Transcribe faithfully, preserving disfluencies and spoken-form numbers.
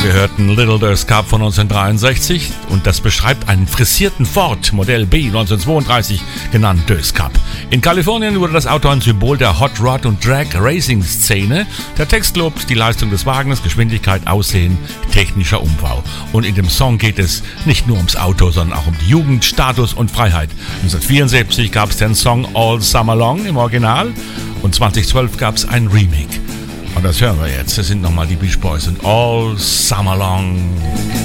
Wir hörten Little Deuce Cup von neunzehnhundertdreiundsechzig und das beschreibt einen frisierten Ford Modell B neunzehnhundertzweiunddreißig, genannt Deuce Cup. In Kalifornien wurde das Auto ein Symbol der Hot Rod und Drag Racing Szene. Der Text lobt die Leistung des Wagens, Geschwindigkeit, Aussehen, technischer Umbau. Und in dem Song geht es nicht nur ums Auto, sondern auch um die Jugend, Status und Freiheit. neunzehnhundertvierundsiebzig gab es den Song All Summer Long im Original und zweitausendzwölf gab es ein Remake. Und das hören wir jetzt. Das sind nochmal die Beach Boys und All Summer Long.